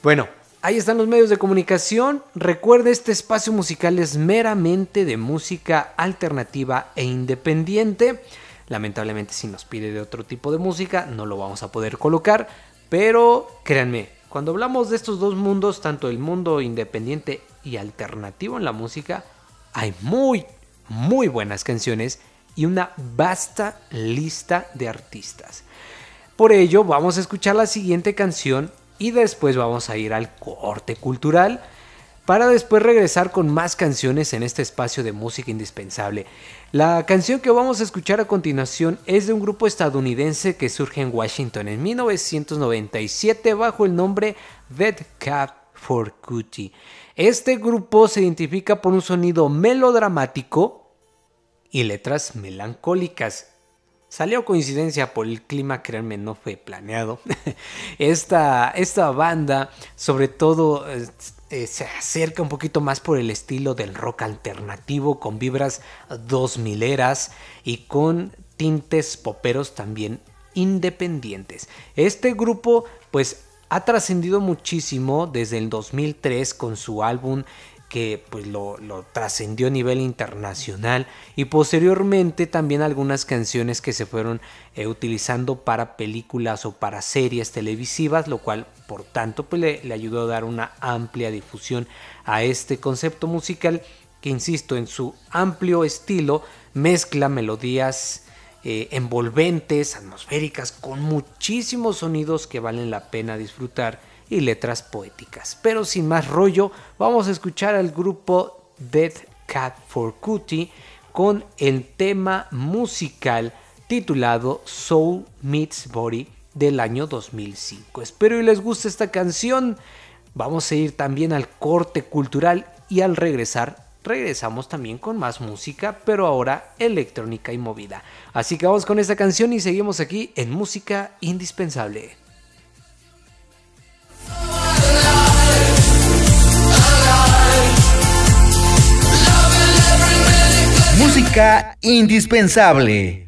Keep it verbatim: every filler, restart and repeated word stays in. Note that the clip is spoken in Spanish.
Bueno, ahí están los medios de comunicación. Recuerde, este espacio musical es meramente de música alternativa e independiente. Lamentablemente, si nos pide de otro tipo de música, no lo vamos a poder colocar. Pero créanme, cuando hablamos de estos dos mundos, tanto el mundo independiente y alternativo en la música, hay muy, muy buenas canciones y una vasta lista de artistas. Por ello, vamos a escuchar la siguiente canción y después vamos a ir al corte cultural para después regresar con más canciones en este espacio de música indispensable. La canción que vamos a escuchar a continuación es de un grupo estadounidense que surge en Washington en mil novecientos noventa y siete bajo el nombre Dead Cat for Cutie. Este grupo se identifica por un sonido melodramático y letras melancólicas. Salió coincidencia por el clima, créanme, no fue planeado. Esta, esta banda, sobre todo, eh, eh, se acerca un poquito más por el estilo del rock alternativo, con vibras dos mileras y con tintes poperos también independientes. Este grupo, pues, ha trascendido muchísimo desde el dos mil tres con su álbum que pues lo, lo trascendió a nivel internacional, y posteriormente también algunas canciones que se fueron eh, utilizando para películas o para series televisivas, lo cual por tanto pues le, le ayudó a dar una amplia difusión a este concepto musical que, insisto, en su amplio estilo mezcla melodías eh, envolventes, atmosféricas, con muchísimos sonidos que valen la pena disfrutar y letras poéticas. Pero sin más rollo, vamos a escuchar al grupo Dead Cat for Cutie con el tema musical titulado Soul Meets Body del año dos mil cinco. Espero y les guste esta canción. Vamos a ir también al corte cultural y al regresar regresamos también con más música, pero ahora electrónica y movida. Así que vamos con esta canción y seguimos aquí en Música Indispensable. Música indispensable.